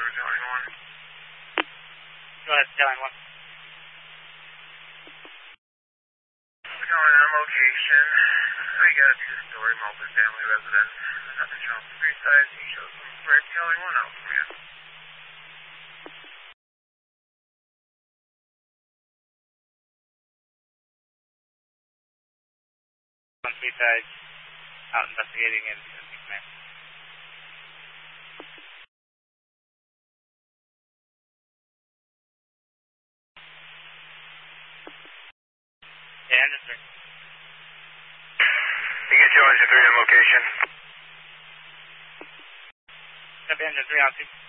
Line 1. Go ahead, Line 1. Calling on location. We got a two-story multifamily residence. Nothing showing street size. He shows some break. Calling 1 out for you. On street side, out investigating in command. Yeah, engine 3. You get your engine 3 on location. Copy, engine 3 on 2.